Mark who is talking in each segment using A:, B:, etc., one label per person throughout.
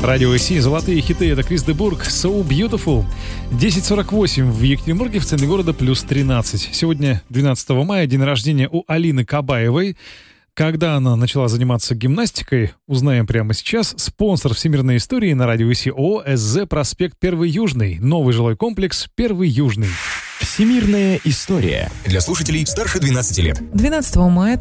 A: Радио СИ, золотые хиты, это Крис де Бург, So Beautiful. 10:48 в Екатеринбурге, в центре города, плюс 13. Сегодня, 12 мая, день рождения у Алины Кабаевой. Когда она начала заниматься гимнастикой, узнаем прямо сейчас. Спонсор всемирной истории на радио СИ ООО СЗ «Проспект 1 Южный». Новый жилой комплекс «1 Южный».
B: Всемирная история.
C: Для слушателей старше 12 лет.
D: 12 мая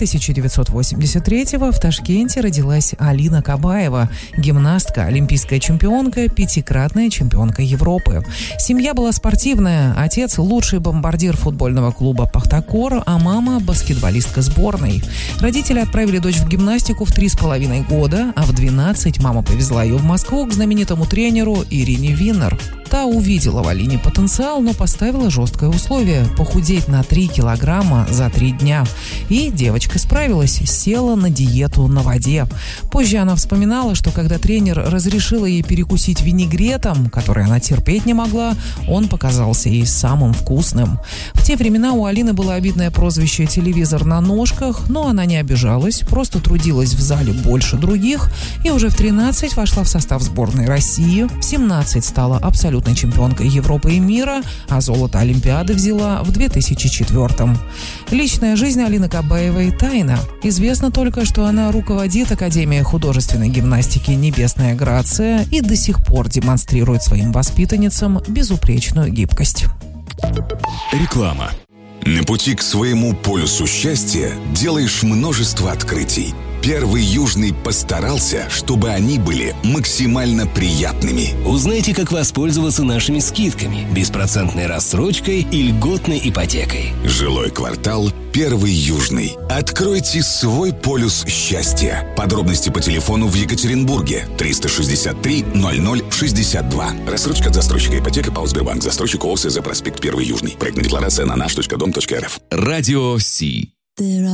D: 1983-го в Ташкенте родилась Алина Кабаева, гимнастка, олимпийская чемпионка, пятикратная чемпионка Европы. Семья была спортивная. Отец – лучший бомбардир футбольного клуба «Пахтакор», а мама – баскетболистка сборной. Родители отправили дочь в гимнастику в 3,5 года, а в 12 мама повезла ее в Москву к знаменитому тренеру Ирине Виннер. Та увидела в Алине потенциал, но поставила жесткое условие – похудеть на 3 килограмма за 3 дня. И девочка справилась, села на диету на воде. Позже она вспоминала, что когда тренер разрешила ей перекусить винегретом, который она терпеть не могла, он показался ей самым вкусным. В те времена у Алины было обидное прозвище «телевизор на ножках», но она не обижалась, просто трудилась в зале больше других и уже в 13 вошла в состав сборной России, в 17 стала абсолютной чемпионкой Европы и мира, а золото Олимпиады взяла в 2004-м. Личная жизнь Алины Кабаевой – тайна. Известно только, что она руководит Академией художественной гимнастики «Небесная Грация» и до сих пор демонстрирует своим воспитанницам безупречную гибкость.
B: Реклама.
E: На пути к своему полюсу счастья делаешь множество открытий. 1 Южный постарался, чтобы они были максимально приятными.
F: Узнайте, как воспользоваться нашими скидками, беспроцентной рассрочкой и льготной ипотекой.
E: Жилой квартал 1 Южный. Откройте свой полюс счастья. Подробности по телефону в Екатеринбурге 363 0062. Рассрочка от застройщика ипотека ПАО Сбербанк. Застройщик ООО СЗ «Проспект 1 Южный». Проектная декларация на наш.дом.рф.
B: Радио СИ.